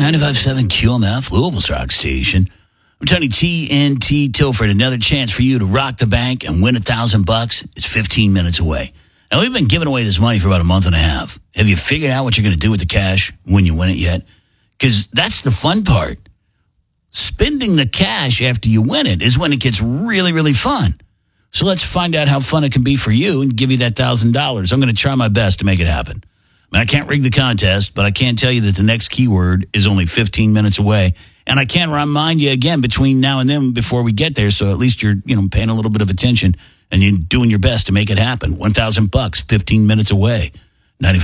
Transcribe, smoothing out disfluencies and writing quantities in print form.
95.7 QMF, Louisville's rock station. I'm Tony TNT Tilford. Another chance for you to rock the bank and win $1,000. It's 15 minutes away. Now, we've been giving away this money for about a month and a half. Have you figured out what you're going to do with the cash when you win it yet? Because that's the fun part. Spending the cash after you win it is when it gets really, really fun. So let's find out how fun it can be for you and give you that $1,000. I'm going to try my best to make it happen. I can't rig the contest, but I can tell you that the next keyword is only 15 minutes away. And I can remind you again between now and then before we get there, so at least you're paying a little bit of attention and you're doing your best to make it happen. $1,000, 15 minutes away.